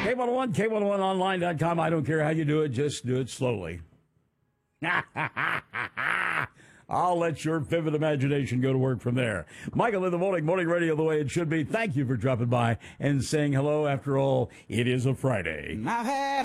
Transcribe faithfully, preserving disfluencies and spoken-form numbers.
K one oh one, K one oh one online dot com. I don't care how you do it, just do it slowly. I'll let your vivid imagination go to work from there. Michael in the morning, morning radio the way it should be. Thank you for dropping by and saying hello. After all, it is a Friday. I've had